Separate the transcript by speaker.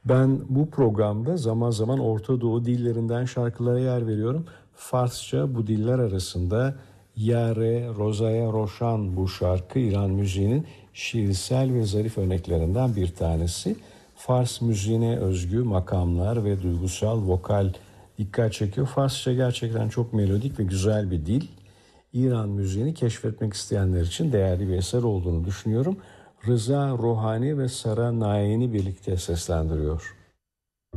Speaker 1: Ben bu programda zaman zaman Orta Doğu dillerinden şarkılara yer veriyorum. Farsça bu diller arasında Yare, Rozaya Roşan bu şarkı İran müziğinin şiirsel ve zarif örneklerinden bir tanesi. Fars müziğine özgü makamlar ve duygusal vokal dikkat çekiyor. Farsça gerçekten çok melodik ve güzel bir dil. İran müziğini keşfetmek isteyenler için değerli bir eser olduğunu düşünüyorum. Rıza Rohani ve Sara Nain'i birlikte seslendiriyor.